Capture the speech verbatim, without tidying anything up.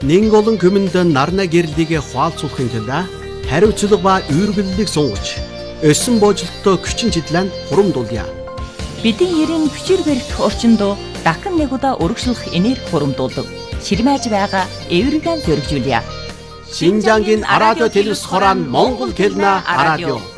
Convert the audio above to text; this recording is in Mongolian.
Нэн олон хүмүнд нарна гэрлийг хуалцуулахын тулд хариуцлага ба үүргэллийг сунгаж, өсөн боожлолттой хүчин чиглэн хурамдуулъя. Бидний ерийн хүчээр барих орчинд дахин нэг удаа өргөжлөх энерги хурамдуулав. Ширмэж байгаа эвригэн зөргижүүлье. Шинжангийн радио телевиз хорон Монгол хэлнэ радио.